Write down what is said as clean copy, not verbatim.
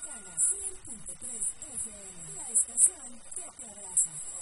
Mexicana 100.3 FM, la estación que te abraza.